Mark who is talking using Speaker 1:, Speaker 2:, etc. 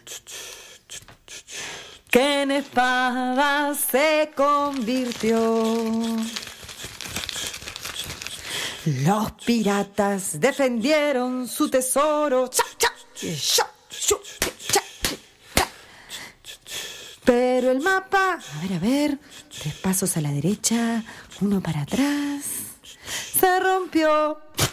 Speaker 1: que en espada se convirtió. Los piratas defendieron su tesoro. Pero el mapa, a ver, 3 pasos a la derecha, 1 para atrás, se rompió.